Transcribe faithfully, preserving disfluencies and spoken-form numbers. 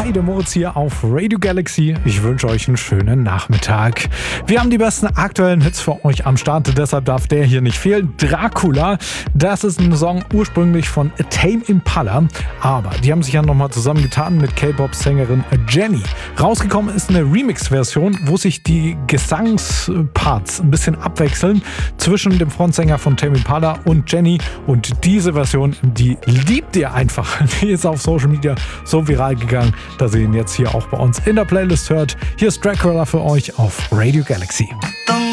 Hi, der Moritz hier auf Radio Galaxy. Ich wünsche euch einen schönen Nachmittag. Wir haben die besten aktuellen Hits für euch am Start, deshalb darf der hier nicht fehlen. Dracula, das ist ein Song ursprünglich von Tame Impala, aber die haben sich ja nochmal zusammengetan mit K-Pop-Sängerin Jennie. Rausgekommen ist eine Remix-Version, wo sich die Gesangsparts ein bisschen abwechseln zwischen dem Frontsänger von Tame Impala und Jennie, und diese Version, die liebt ihr einfach. Die ist auf Social Media so viral gegangen, dass ihr ihn jetzt hier auch bei uns in der Playlist hört. Hier ist Dracula für euch auf Radio Galaxy.